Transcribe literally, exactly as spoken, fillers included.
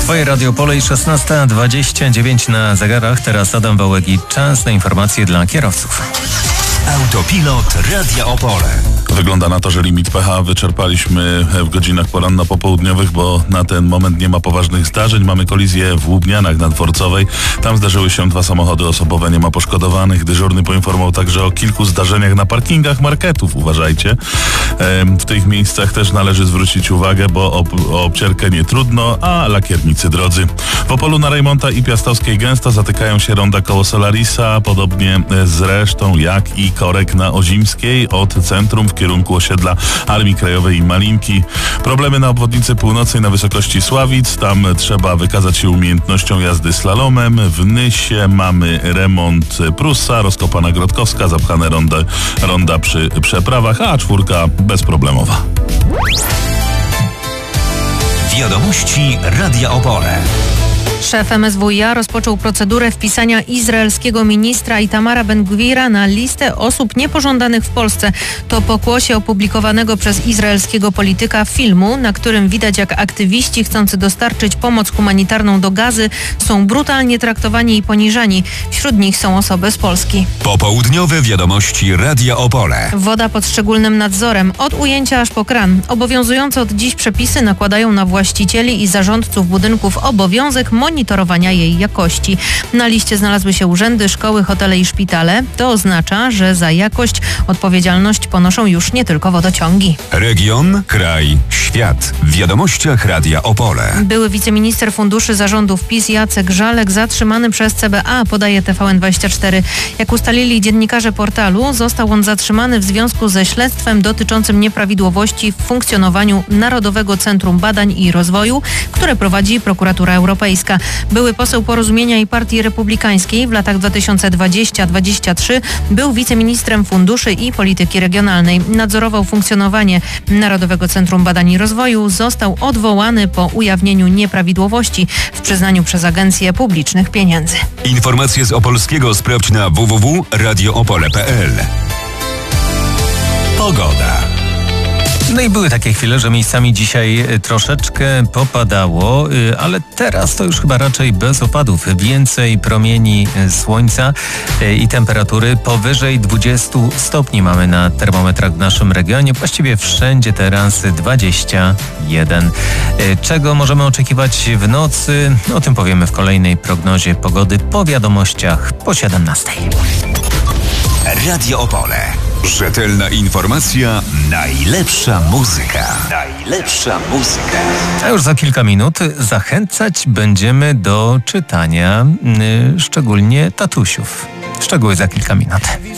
Twoje Radio Opole i szesnasta dwadzieścia dziewięć na zegarach. Teraz Adam Wałęgi. Czas na informacje dla kierowców. Autopilot Radia Opole. Wygląda na to, że limit pecha wyczerpaliśmy w godzinach poranno-popołudniowych, bo na ten moment nie ma poważnych zdarzeń. Mamy kolizję w Łubnianach na Dworcowej. Tam zdarzyły się dwa samochody osobowe, nie ma poszkodowanych. Dyżurny poinformował także o kilku zdarzeniach na parkingach marketów. Uważajcie. W tych miejscach też należy zwrócić uwagę, bo o, o obcierkę nie trudno, a lakiernicy drodzy. W Opolu na Rejmonta i Piastowskiej gęsto zatykają się ronda koło Solarisa, podobnie zresztą jak i korek na Ozimskiej od centrum w kierunku osiedla Armii Krajowej i Malinki. Problemy na obwodnicy północnej na wysokości Sławic. Tam trzeba wykazać się umiejętnością jazdy slalomem. W Nysie mamy remont Prusa, rozkopana Grodkowska, zapchane ronda, ronda przy przeprawach, a czwórka bezproblemowa. Wiadomości Radia Opole. Szef M S W iA rozpoczął procedurę wpisania izraelskiego ministra Itamara Ben-Gwira na listę osób niepożądanych w Polsce. To pokłosie opublikowanego przez izraelskiego polityka filmu, na którym widać, jak aktywiści chcący dostarczyć pomoc humanitarną do Gazy są brutalnie traktowani i poniżani. Wśród nich są osoby z Polski. Popołudniowe wiadomości Radia Opole. Woda pod szczególnym nadzorem. Od ujęcia aż po kran. Obowiązujące od dziś przepisy nakładają na właścicieli i zarządców budynków obowiązek monitorowania jej jakości. Na liście znalazły się urzędy, szkoły, hotele i szpitale. To oznacza, że za jakość odpowiedzialność ponoszą już nie tylko wodociągi. Region, kraj, świat. W wiadomościach Radia Opole. Były wiceminister funduszy zarządów PiS Jacek Żalek zatrzymany przez C B A, podaje T V N dwadzieścia cztery. Jak ustalili dziennikarze portalu, został on zatrzymany w związku ze śledztwem dotyczącym nieprawidłowości w funkcjonowaniu Narodowego Centrum Badań i Rozwoju, które prowadzi Prokuratura Europejska. Były poseł Porozumienia i Partii Republikańskiej w latach dwa tysiące dwudziestym do dwudziestego trzeciego był wiceministrem funduszy i polityki regionalnej. Nadzorował funkcjonowanie Narodowego Centrum Badań i Rozwoju. Został odwołany po ujawnieniu nieprawidłowości w przyznaniu przez Agencję Publicznych pieniędzy. Informacje z Opolskiego sprawdź na w w w kropka radio opole kropka p l. Pogoda. No i były takie chwile, że miejscami dzisiaj troszeczkę popadało, ale teraz to już chyba raczej bez opadów. Więcej promieni słońca i temperatury powyżej dwudziestu stopni mamy na termometrach w naszym regionie. Właściwie wszędzie teraz dwadzieścia jeden. Czego możemy oczekiwać w nocy? O tym powiemy w kolejnej prognozie pogody po wiadomościach po siedemnastej. Radio Opole. Rzetelna informacja, najlepsza muzyka. Najlepsza muzyka. A już za kilka minut zachęcać będziemy do czytania, yy, szczególnie tatusiów. Szczegóły za kilka minut.